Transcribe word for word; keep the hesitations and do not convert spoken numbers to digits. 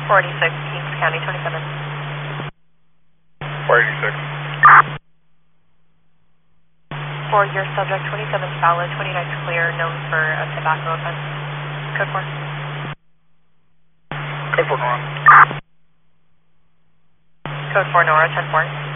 four eighty-six, Kings County, twenty-seven. four eighty-six. For your subject, twenty-seven valid, twenty-nine clear, known for a tobacco offense. Code four. Code four, Nora. Code four, Nora, ten four.